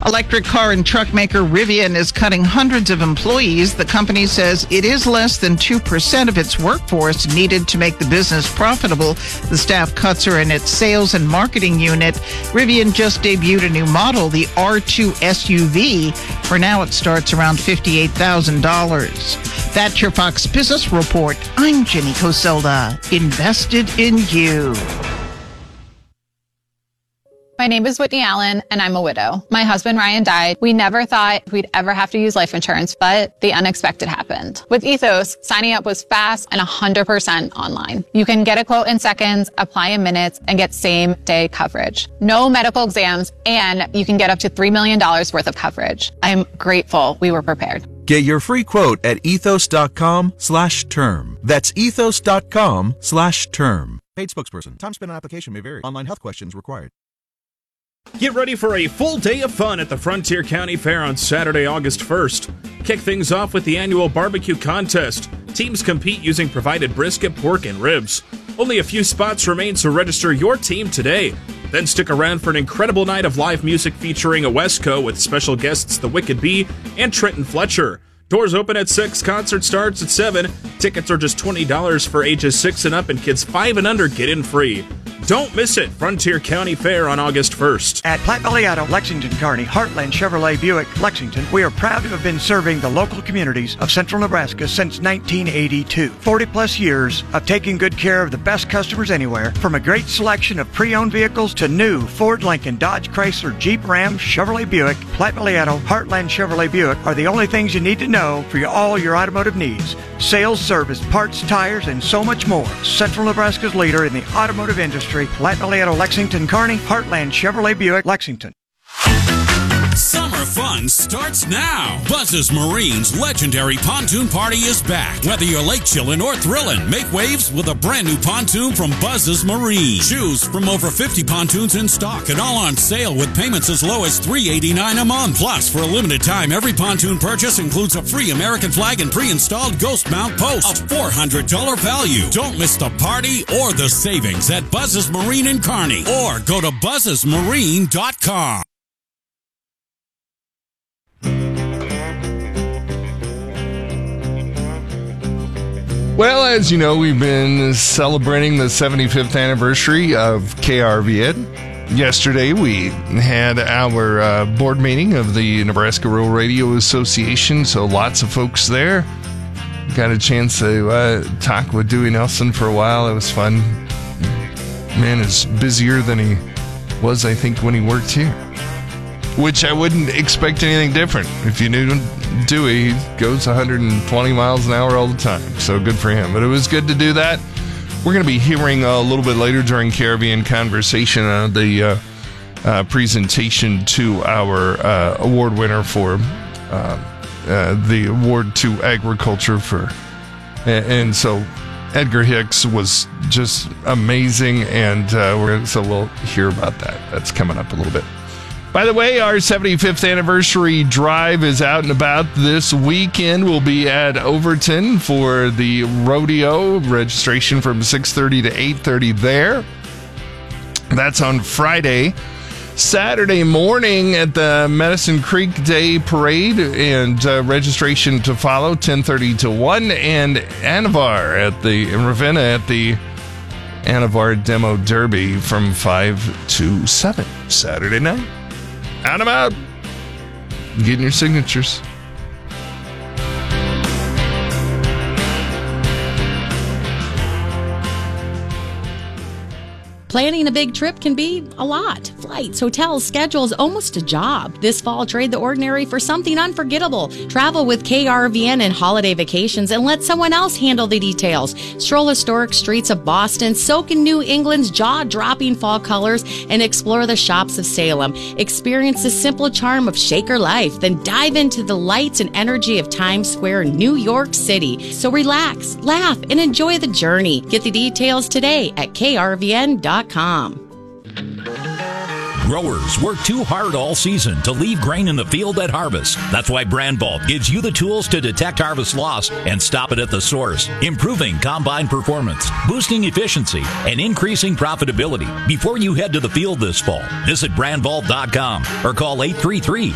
Electric car and truck maker Rivian is cutting hundreds of employees. The company says it is less than 2% of its workforce needed to make the business profitable. The staff cuts are in its sales and marketing unit. Rivian just debuted a new model, the R2 SUV. For now, it starts around $58,000. That's your Fox Business Report. I'm Jenny Coselda. Invested in you. My name is Whitney Allen, and I'm a widow. My husband, Ryan, died. We never thought we'd ever have to use life insurance, but the unexpected happened. With Ethos, signing up was fast and 100% online. You can get a quote in seconds, apply in minutes, and get same-day coverage. No medical exams, and you can get up to $3 million worth of coverage. I'm grateful we were prepared. Get your free quote at ethos.com/term. That's ethos.com/term. Paid spokesperson. Time spent on application may vary. Online health questions required. Get ready for a full day of fun at the Frontier County Fair on Saturday, August 1st. Kick things off with the annual barbecue contest. Teams compete using provided brisket, pork, and ribs. Only a few spots remain, so register your team today. Then stick around for an incredible night of live music featuring a Wesco with special guests The Wicked Bee and Trenton Fletcher. Doors open at 6, concert starts at 7. Tickets are just $20 for ages 6 and up, and kids 5 and under get in free. Don't miss it. Frontier County Fair on August 1st. At Platte Valley Auto, Lexington, Kearney, Heartland Chevrolet Buick, Lexington, we are proud to have been serving the local communities of central Nebraska since 1982. 40-plus years of taking good care of the best customers anywhere, from a great selection of pre-owned vehicles to new Ford, Lincoln, Dodge, Chrysler, Jeep, Ram, Chevrolet Buick. Platte Valley Auto, Heartland Chevrolet Buick are the only things you need to know for all your automotive needs. Sales, service, parts, tires, and so much more. Central Nebraska's leader in the automotive industry. Platte Valley Auto, Lexington, Kearney, Heartland Chevrolet Buick, Lexington. Summer fun starts now. Buzz's Marine's legendary pontoon party is back. Whether you're lake chillin' or thrillin', make waves with a brand new pontoon from Buzz's Marine. Choose from over 50 pontoons in stock and all on sale with payments as low as $389 a month. Plus, for a limited time, every pontoon purchase includes a free American flag and pre-installed ghost mount post. A $400 value. Don't miss the party or the savings at Buzz's Marine in Kearney, or go to buzzesmarine.com. Well, as you know, we've been celebrating the 75th anniversary of KRVN. Yesterday, we had our board meeting of the Nebraska Rural Radio Association, so lots of folks there. Got a chance to talk with Dewey Nelson for a while. It was fun. Man is busier than he was, I think, when he worked here. Which I wouldn't expect anything different. If you knew Dewey, he goes 120 miles an hour all the time. So good for him. But it was good to do that. We're going to be hearing a little bit later during Caribbean Conversation the presentation to our award winner for the award to agriculture for. And so Edgar Hicks was just amazing. And so we'll hear about that. That's coming up a little bit. By the way, our 75th anniversary drive is out and about this weekend. We'll be at Overton for the rodeo. Registration from 6:30 to 8:30 there. That's on Friday. Saturday morning at the Medicine Creek Day Parade, and registration to follow 10:30 to 1. And Anavar in Ravenna at the Anavar Demo Derby from 5 to 7 Saturday night. Out and about. Getting your signatures. Planning a big trip can be a lot. Flights, hotels, schedules, almost a job. This fall, trade the ordinary for something unforgettable. Travel with KRVN and holiday vacations and let someone else handle the details. Stroll historic streets of Boston, soak in New England's jaw-dropping fall colors, and explore the shops of Salem. Experience the simple charm of Shaker life, then dive into the lights and energy of Times Square, New York City. So relax, laugh, and enjoy the journey. Get the details today at krvn.com. Growers work too hard all season to leave grain in the field at harvest. That's why Brandvault gives you the tools to detect harvest loss and stop it at the source, improving combine performance, boosting efficiency, and increasing profitability. Before you head to the field this fall, visit Brandvault.com or call 833